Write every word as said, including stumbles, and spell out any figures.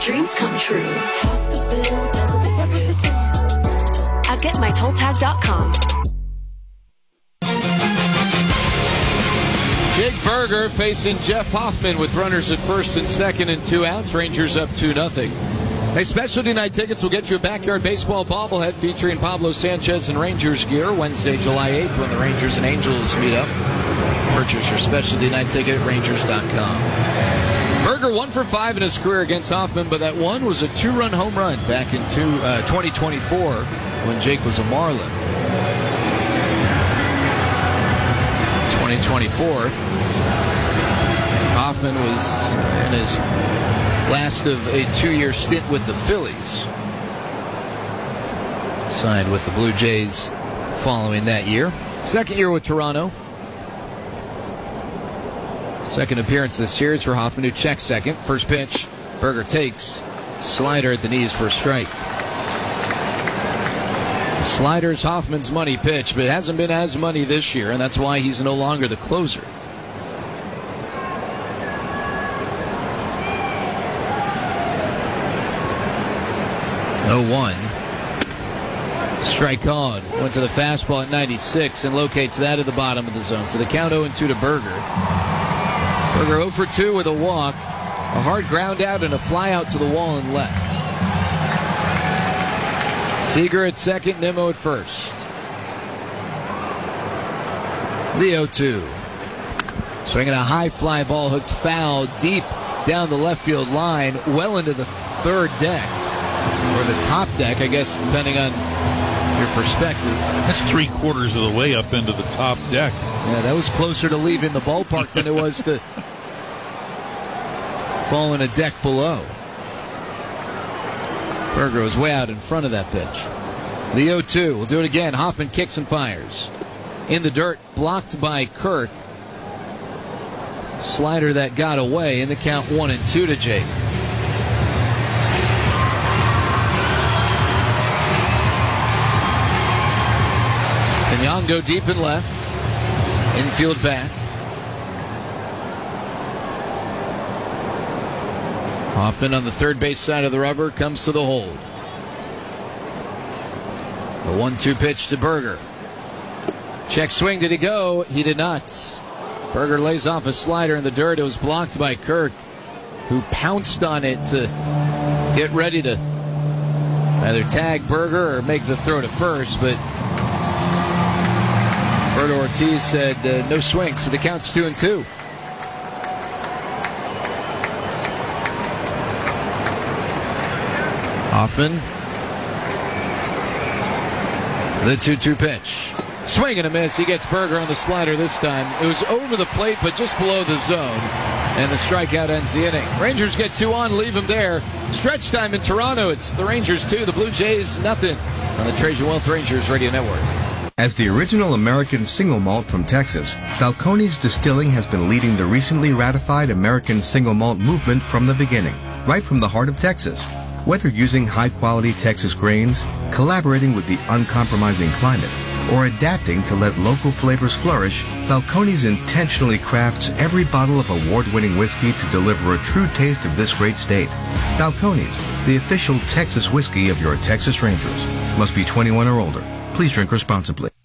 dreams come true. At get my toll tag dot com. Jake Burger facing Jeff Hoffman with runners at first and second and two outs. Rangers up two nothing. Hey, specialty night tickets will get you a backyard baseball bobblehead featuring Pablo Sanchez and Rangers gear Wednesday, July eighth, when the Rangers and Angels meet up. Purchase your specialty night ticket at rangers dot com. Burger one for five in his career against Hoffman, but that one was a two-run home run back in two, uh, twenty twenty-four when Jake was a Marlin. twenty twenty-four, Hoffman was in his last of a two-year stint with the Phillies. Signed with the Blue Jays following that year. Second year with Toronto. Second appearance this year is for Hoffman, who checks second. First pitch, Burger takes. Slider at the knees for a strike. The slider's Hoffman's money pitch, but it hasn't been as money this year, and that's why he's no longer the closer. oh one. Strike called. Went to the fastball at ninety-six and locates that at the bottom of the zone. So the count oh and two to Burger. Burger oh for two with a walk, a hard ground out, and a fly out to the wall and left. Seager at second, Nimmo at first. The oh two. Swinging a high fly ball, hooked foul deep down the left field line, well into the third deck. Or the top deck, I guess, depending on your perspective. That's three quarters of the way up into the top deck. Yeah, that was closer to leaving the ballpark than it was to fall in a deck below. Burger was way out in front of that pitch. The oh two. We'll do it again. Hoffman kicks and fires. In the dirt, blocked by Kirk. Slider that got away, and the count one and two to Jake. Nyong'o deep and left. Infield back. Hoffman on the third base side of the rubber comes to the hold. A one two pitch to Burger. Check swing. Did he go? He did not. Burger lays off a slider in the dirt. It was blocked by Kirk, who pounced on it to get ready to either tag Burger or make the throw to first, but Roberto Ortiz said uh, no swing, so the count's two and two. Hoffman. The two two pitch. Swing and a miss. He gets Burger on the slider this time. It was over the plate, but just below the zone. And the strikeout ends the inning. Rangers get two on, leave them there. Stretch time in Toronto. It's the Rangers two, the Blue Jays nothing on the Trajan Wealth Rangers Radio Network. As the original American single malt from Texas, Balcones Distilling has been leading the recently ratified American single malt movement from the beginning, right from the heart of Texas. Whether using high-quality Texas grains, collaborating with the uncompromising climate, or adapting to let local flavors flourish, Balcones intentionally crafts every bottle of award-winning whiskey to deliver a true taste of this great state. Balcones, the official Texas whiskey of your Texas Rangers. Must be twenty-one or older. Please drink responsibly.